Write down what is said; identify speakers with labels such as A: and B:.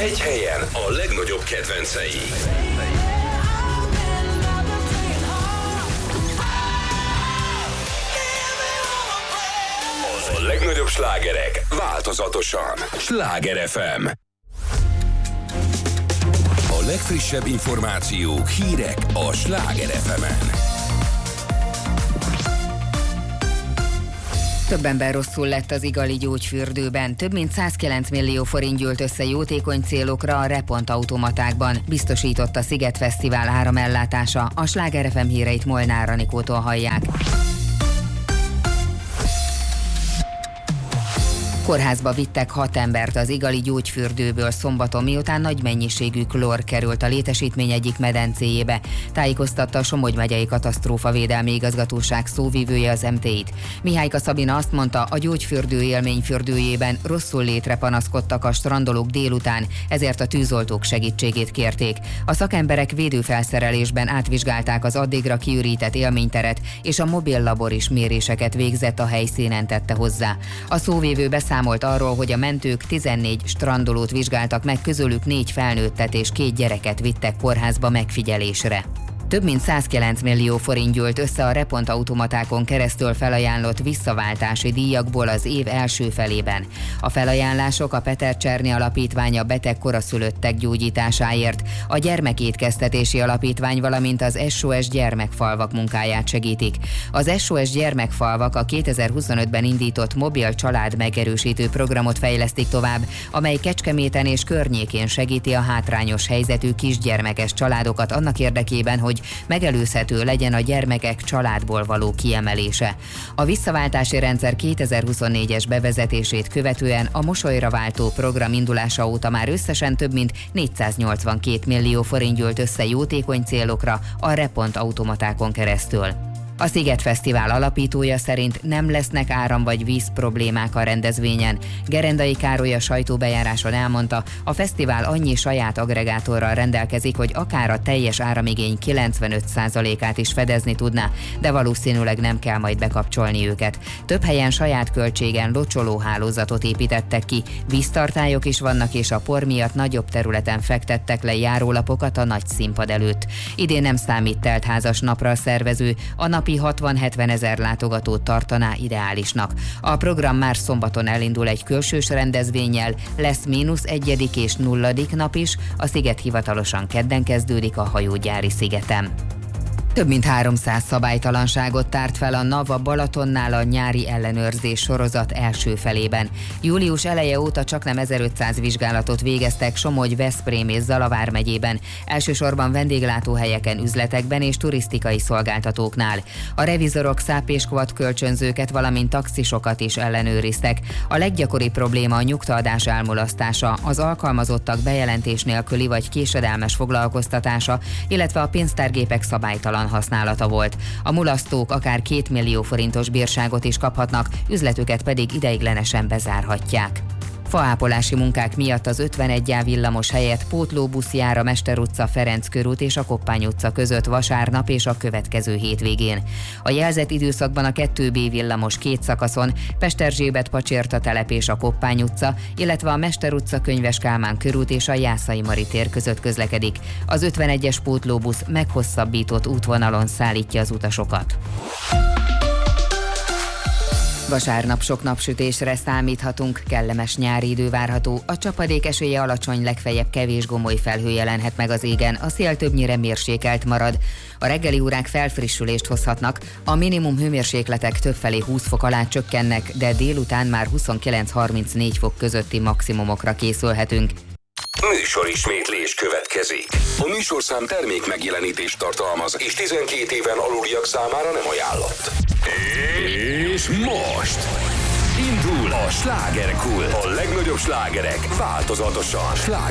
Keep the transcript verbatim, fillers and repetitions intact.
A: Egy helyen a legnagyobb kedvencei. A legnagyobb slágerek változatosan. Sláger ef em. A legfrissebb információk, hírek a Sláger ef emen.
B: Több ember rosszul lett az Igali gyógyfürdőben. Több mint százkilenc millió forint gyűlt össze jótékony célokra a Repont automatákban, biztosított a Sziget Fesztivál áramellátása. A Sláger ef em híreit Molnár Anikótól hallják. Kórházba vittek hat embert az Igali gyógyfürdőből szombaton, miután nagy mennyiségű klór került a létesítmény egyik medencéjébe, tájékoztatta a Somogy megyei katasztrófavédelmi igazgatóság szóvivője az em té í-t. Mihályka Szabina azt mondta, a gyógyfürdő élményfürdőjében rosszul létre panaszkodtak a strandolók délután, ezért a tűzoltók segítségét kérték. A szakemberek védőfelszerelésben átvizsgálták az addigra kiürített élményteret, és a mobil labor is méréseket végzett a helyszínen, tette hozzá. A szóvivő számolt arról, hogy a mentők tizennégy strandolót vizsgáltak meg, közülük négy felnőttet és két gyereket vittek kórházba megfigyelésre. Több mint százkilenc millió forint gyűlt össze a Repont automatákon keresztül felajánlott visszaváltási díjakból az év első felében. A felajánlások a Peter Czerny Alapítvány beteg koraszülöttek gyógyításáért, a Gyermekétkeztetési Alapítvány, valamint az es o es gyermekfalvak munkáját segítik. Az es o es gyermekfalvak a kétezer-huszonötben indított mobil család megerősítő programot fejlesztik tovább, amely Kecskeméten és környékén segíti a hátrányos helyzetű kisgyermekes családokat annak érdekében, hogy megelőzhető legyen a gyermekek családból való kiemelése. A visszaváltási rendszer kétezer-huszonnégyes bevezetését követően a mosolyra váltó program indulása óta már összesen több mint négyszáznyolcvankét millió forint gyűlt össze jótékony célokra a Repont automatákon keresztül. A Sziget Fesztivál alapítója szerint nem lesznek áram- vagy víz problémák a rendezvényen. Gerendai Károly a sajtóbejáráson elmondta, a fesztivál annyi saját agregátorral rendelkezik, hogy akár a teljes áramigény kilencvenöt százalékát is fedezni tudná, de valószínűleg nem kell majd bekapcsolni őket. Több helyen saját költségen locsolóhálózatot építettek ki, víztartályok is vannak, és a por miatt nagyobb területen fektettek le járólapokat a nagy színpad előtt. Idén nem számít teltházas napra a szervező, a napi hatvan-hetven ezer látogatót tartaná ideálisnak. A program már szombaton elindul egy külsős rendezvénnyel, lesz mínusz egyedik és nulladik nap is, a sziget hivatalosan kedden kezdődik a hajógyári szigeten. Több mint háromszáz szabálytalanságot tárt fel a NAV a Balatonnál a nyári ellenőrzés sorozat első felében. Július eleje óta csaknem ezerötszáz vizsgálatot végeztek Somogy, Veszprém és Zalavár megyében, elsősorban vendéglátóhelyeken, üzletekben és turisztikai szolgáltatóknál. A revizorok száp és quad kölcsönzőket, valamint taxisokat is ellenőriztek. A leggyakoribb probléma a nyugtaadás elmulasztása, az alkalmazottak bejelentés nélküli vagy késedelmes foglalkoztatása, illetve a pénztárgépek szabálytalan használata volt. A mulasztók akár két millió forintos bírságot is kaphatnak, üzletüket pedig ideiglenesen bezárhatják. Faápolási munkák miatt az ötvenegy á villamos helyett pótlóbusz jár a Mester utca, Ferenc körút és a Koppány utca között vasárnap és a következő hétvégén. A jelzett időszakban a kettő bé villamos két szakaszon, Pesterzsébet Pacsirta telep és a Koppány utca, illetve a Mester utca, Könyves Kálmán körút és a Jászai Mari tér között közlekedik. Az ötvenegyes pótlóbusz meghosszabbított útvonalon szállítja az utasokat. Vasárnap sok napsütésre számíthatunk, kellemes nyári idő várható, a csapadék esélye alacsony, legfeljebb kevés gomoly felhő jelenhet meg az égen, a szél többnyire mérsékelt marad. A reggeli órák felfrissülést hozhatnak, a minimum hőmérsékletek többfelé húsz fok alá csökkennek, de délután már huszonkilenc-harmincnégy fok közötti maximumokra készülhetünk.
A: Műsorismétlés következik. A műsorszám termék megjelenítést tartalmaz, és tizenkét éven aluliak számára nem ajánlott. És most indul a Slágerkult. A legnagyobb slágerek változatosan. Sláger